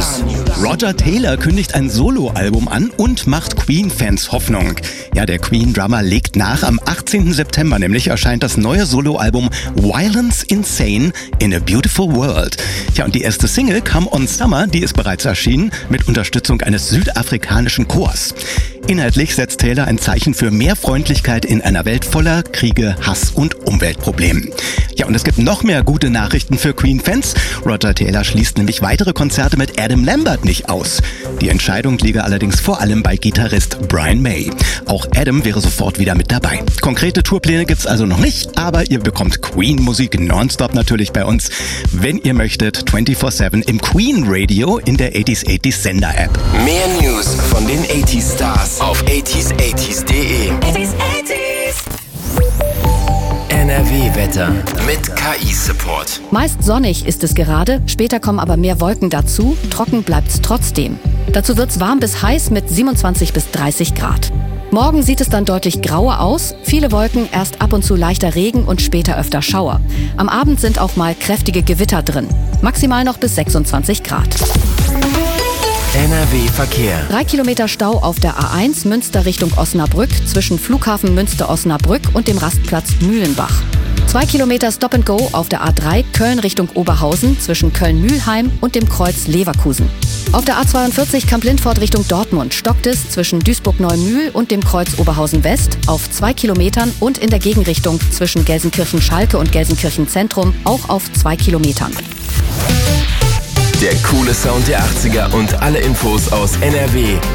Roger Taylor kündigt ein Soloalbum an und macht Queen-Fans Hoffnung. Ja, der Queen-Drummer legt nach. Am 18. September nämlich erscheint das neue Soloalbum Violence Insane in a Beautiful World. Ja, und die erste Single, Come On Summer, die ist bereits erschienen mit Unterstützung eines südafrikanischen Chors. Inhaltlich setzt Taylor ein Zeichen für mehr Freundlichkeit in einer Welt voller Kriege, Hass und Umweltproblemen. Ja, und es gibt noch mehr gute Nachrichten für Queen-Fans. Roger Taylor schließt nämlich weitere Konzerte mit Adam Lambert nicht aus. Die Entscheidung liege allerdings vor allem bei Gitarrist Brian May. Auch Adam wäre sofort wieder mit dabei. Konkrete Tourpläne gibt's also noch nicht, aber ihr bekommt Queen-Musik nonstop natürlich bei uns, wenn ihr möchtet, 24/7 im Queen Radio in der 80s Sender-App. Mehr News von den 80s Stars auf 80s80s.de. NRW-Wetter mit KI-Support. Meist sonnig ist es gerade, später kommen aber mehr Wolken dazu, trocken bleibt's trotzdem. Dazu wird's warm bis heiß mit 27 bis 30 Grad. Morgen sieht es dann deutlich grauer aus, viele Wolken, erst ab und zu leichter Regen und später öfter Schauer. Am Abend sind auch mal kräftige Gewitter drin, maximal noch bis 26 Grad. NRW-Verkehr. 3 Kilometer Stau auf der A1 Münster Richtung Osnabrück zwischen Flughafen Münster-Osnabrück und dem Rastplatz Mühlenbach. 2 Kilometer Stop-and-Go auf der A3 Köln Richtung Oberhausen zwischen Köln-Mühlheim und dem Kreuz Leverkusen. Auf der A42 Kamp-Lindfort Richtung Dortmund stockt es zwischen Duisburg-Neumühl und dem Kreuz Oberhausen-West auf 2 Kilometern und in der Gegenrichtung zwischen Gelsenkirchen-Schalke und Gelsenkirchen-Zentrum auch auf 2 Kilometern. Der coole Sound der 80er und alle Infos aus NRW